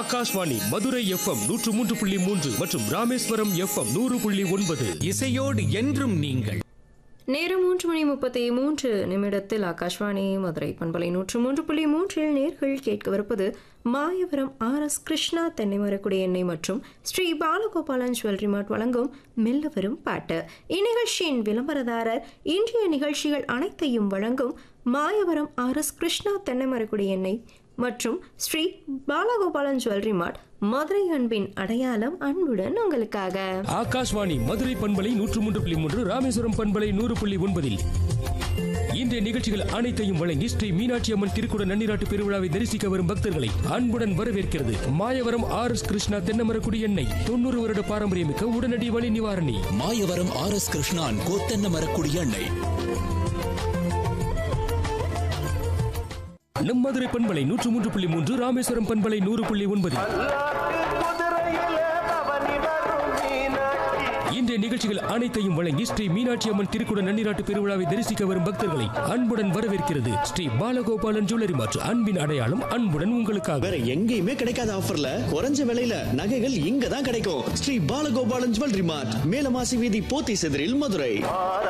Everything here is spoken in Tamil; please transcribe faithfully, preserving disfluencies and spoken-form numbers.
ஆகாஷ்வாணி மதுரை எஃப்எம் நூற்று மூன்று புள்ளி மூன்று மற்றும் ராமேஸ்வரம் எஃப்எம் நூறு புள்ளி ஒன்பது. இசையோடு என்றும் நீங்கள். நேரம் மூன்று மணி முப்பத்தி மூன்று நிமிடத்தில் ஆகாஷ்வாணி மதுரை பண்பலை நூற்று மூன்று புள்ளி மூன்றில் நேர்கள் கேட்கவிருப்பது மாயவரம் ஆர் எஸ் கிருஷ்ணா தென்னை மரக்குடி எண்ணெய் மற்றும் ஸ்ரீ பாலகோபாலன் ஜுவல்லரி மார்ட் வழங்கும் மெல்ல வரும் பாட்டு. இந்நிகழ்ச்சியின் விளம்பரதாரர் இன்றைய நிகழ்ச்சிகள் அனைத்தையும் வழங்கும் மாயவரம் ஆர் எஸ் கிருஷ்ணா தென்னை மரக்குடி எண்ணெய் மற்றும் ஸ்ரீ பாலகோபாலன் ஜுவல்லரி மார்ட், மதுரை அன்பின் அடையாளம், அன்புடன் உங்களுக்காக. ஆகாஷ்வாணி மதுரை பண்பலை நூற்று மூன்று புள்ளி மூன்று, ராமேஸ்வரம் பண்பலை நூறு புள்ளி ஒன்பதில் இன்றைய நிகழ்ச்சிகள் அனைத்தையும் வழங்கி ஸ்ரீ மீனாட்சி அம்மன் திருக்குட நன்னிராட்டு பெருவிழாவை தரிசிக்க வரும் பக்தர்களை அன்புடன் வரவேற்கிறது மாயவரம் ஆர் எஸ் கிருஷ்ணா தென்னமரக்குடி எண்ணெய். தொண்ணூறு வருட பாரம்பரியமிக்க உடனடி வலி நிவாரணி. மாயவரம் ஆர் எஸ் கிருஷ்ணான் கோத்தென்ன மரக்குடி எண்ணெய். நம் மதுரை பண்பலை நூற்று மூன்று புள்ளி மூன்று, ராமேஸ்வரம் பண்பலை நூறு புள்ளி ஒன்பதில் இன்றைய நிகழ்ச்சிகள் அனைத்தையும் வழங்கி ஸ்ரீ மீனாட்சி அம்மன் திருக்குட நன்னிராட்டு பெருவிழாவை தரிசிக்க வரும் பக்தர்களை அன்புடன் வரவேற்கிறது ஸ்ரீ பாலகோபாலன் ஜுவல்லரி மார்ட், அன்பின் அடையாளம், அன்புடன் உங்களுக்காக. வேற எங்கேயுமே கிடைக்காத ஆஃபர்ல குறைஞ்ச விலையில நகைகள் இங்க தான் கிடைக்கும். ஸ்ரீ பாலகோபாலன் ஜுவல்லரி மார்ட், மேலமாசி வீதி, போத்தி செதிரில், மதுரை.